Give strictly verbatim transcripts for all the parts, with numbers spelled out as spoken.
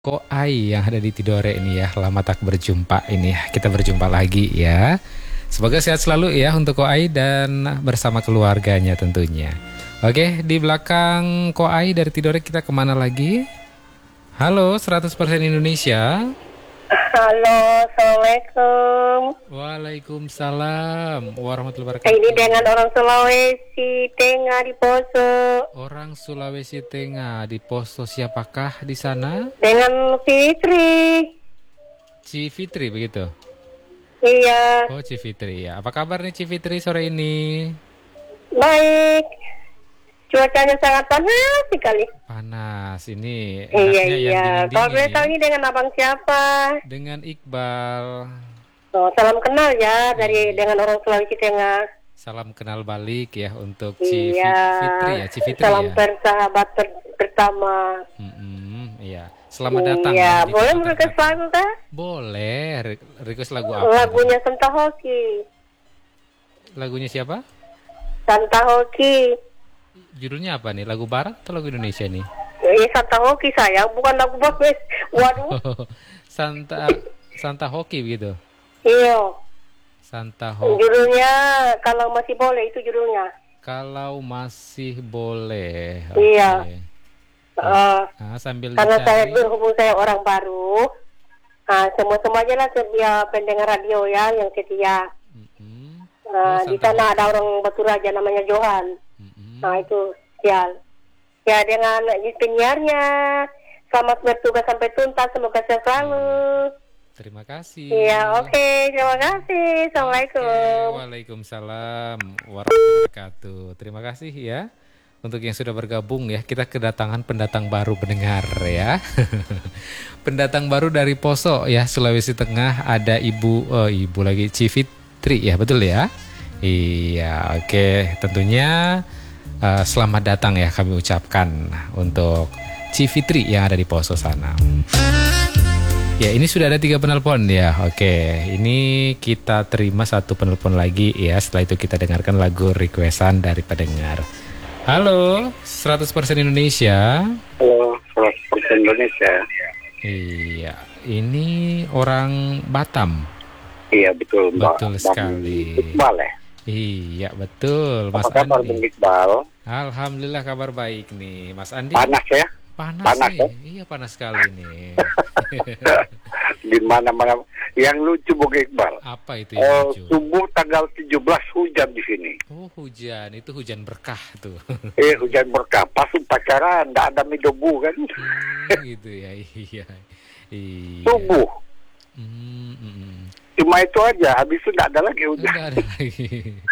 Koai yang ada di Tidore ini ya, lama tak berjumpa ini ya. Kita berjumpa lagi ya. Semoga sehat selalu ya untuk Koai dan bersama keluarganya tentunya. Oke, di belakang Koai dari Tidore kita kemana lagi? Halo, seratus persen Indonesia. Halo, Assalamualaikum. Waalaikumsalam warahmatullahi wabarakatuh. Ini dengan orang Sulawesi Tengah di Poso. Orang Sulawesi Tengah di Poso, siapakah di sana? Dengan Fitri. Ci Fitri begitu? Iya. Oh, Ci Fitri ya. Apa kabar nih Ci Fitri sore ini? Baik. Cuacanya sangat panas sekali. Panas ini. Iya, enaknya iya. yang Kalau dingin-dingin boleh tahu ya. ini dengan abang siapa? Dengan Iqbal. Oh, salam kenal ya dari dengan orang Sulawesi Tengah. Salam kenal balik ya untuk Ci Iya. Fitri ya, Ci Fitri Salam ya. bersahabat ber- pertama. Mm-mm, iya. Selamat datang. Iya, ya di boleh Kota merequest Ternate. lagu kah? Boleh. Re- Request lagu apa? Lagunya Santa Hoki. Lagunya siapa? Santa Hoki. Judulnya apa nih? Lagu barat atau lagu Indonesia nih? Eh, Santa Hoki sayang, bukan lagu bagus. Waduh. Santa Santa Hoki begitu. Iya. Santa Hoki. Judulnya kalau masih boleh itu judulnya. Kalau masih boleh. Iya. Oke. Uh, Nah, sambil karena saya dicari. berhubung saya orang baru, nah, semua semuanya lah sedia pendengar radio ya yang setia. Mm-mm. Uh, Oh, di Santa sana ada orang Batu Raja namanya Johan. Mm-mm. Nah itu sial. Ya dengan penyiarnya, selamat bertugas sampai tuntas, semoga sehat selalu. Terima kasih. Iya, oke, terima kasih. Assalamualaikum. Oke, waalaikumsalam warahmatullahi wabarakatuh. Terima kasih ya untuk yang sudah bergabung ya. Kita kedatangan pendatang baru pendengar ya. Pendatang baru dari Poso ya, Sulawesi Tengah. Ada Ibu, oh Ibu lagi Ci Fitri ya, betul ya? Iya, oke. Tentunya uh, selamat datang ya kami ucapkan untuk Ci Fitri yang ada di Poso sana. Ya, ini sudah ada tiga penelpon ya. Oke, ini kita terima satu penelpon lagi ya. Setelah itu kita dengarkan lagu requestan dari pendengar. Halo, seratus persen Indonesia. Halo, seratus persen Indonesia. Iya, ini orang Batam. Iya, betul, Mbak. Betul Bang sekali. Iqbal ya? Iya, betul, Mas Apa kabar, Andi. Bang Iqbal? Alhamdulillah kabar baik nih, Mas Andi. Panas ya? Panas, panas, nih. ya? Iya, panas sekali nih. Di mana-mana. Yang lucu, Bang Iqbal. Apa itu yang Eh, lucu? subuh tanggal tujuh belas hujan di sini. Oh, hujan. Itu hujan berkah tuh. Eh, hujan berkah. Pas upacara, nggak ada midobu kan? Hmm, gitu ya, iya. Iya. Subuh. Hmm, mm, mm. Cuma itu aja. Habis itu nggak ada lagi hujan. Udah ada lagi.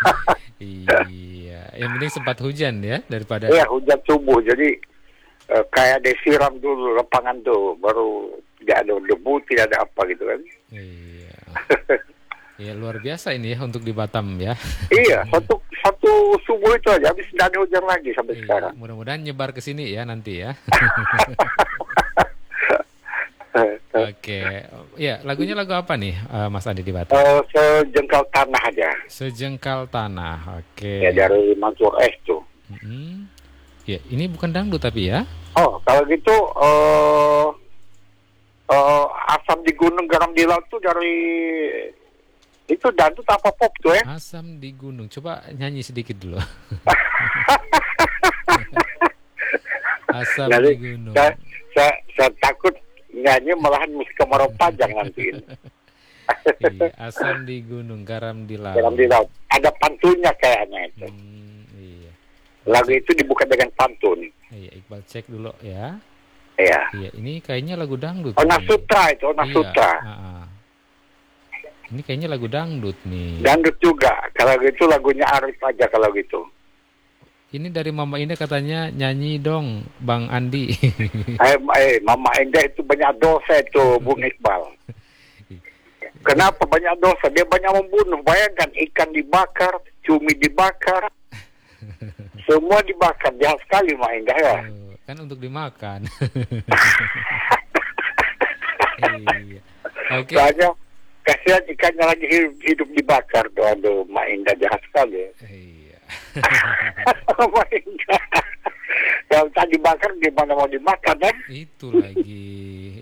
Iya. Yang penting sempat hujan ya daripada. Iya, hujan subuh. Jadi, eh, kayak disiram dulu lapangan tuh. Baru tidak ada debu, tidak ada apa gitu kan. Iya. Ya luar biasa ini ya untuk di Batam ya. Iya, satu satu subuh itu aja. Habis tidak ada hujan lagi sampai Iya, sekarang. mudah-mudahan nyebar ke sini ya nanti ya. Oke. Ya, lagunya lagu apa nih eh, Mas Andi di Batam? Eh, sejengkal tanah aja. Sejengkal tanah. Oke. Ya dari Mansur S tuh. Mm-mm. Ya, ini bukan dangdut tapi ya. Oh, kalau gitu eh eh, asam di gunung garam di laut tuh dari itu dangdut apa pop tuh ya? Asam di gunung. Coba nyanyi sedikit dulu. Asam Jadi, di gunung. saya, saya, saya takut nyanyi malahan mesti kemarau panjang nanti. Iya, asam di gunung, garam di laut. Garam di laut. Ada pantunnya kayaknya itu. Hmm, iya. Lagu itu dibuka dengan pantun. Iya, Iqbal cek dulu ya. Iya. Iya, ini kayaknya lagu dangdut. Ona nih. Sutra itu, Ona Iya, Sutra. ah-ah. Ini kayaknya lagu dangdut nih. Dangdut juga. Kalau gitu lagunya Arif aja kalau gitu. Ini dari Mama Indah katanya nyanyi dong, Bang Andi. Eh, eh, Mama Indah itu banyak dosa itu, Bung Iqbal. Kenapa banyak dosa? Dia banyak membunuh. Bayangkan ikan dibakar, cumi dibakar, semua dibakar. Jahat sekali Mama Indah ya. Oh, kan untuk dimakan. Iya. Oke. Soalnya kasihan ikannya lagi hidup, hidup dibakar. Tuh, aduh, Mama Indah jahat sekali. Iya. Mama Indah. Kalau tak dibakar, gimana mau dimakan ya? Itu lagi.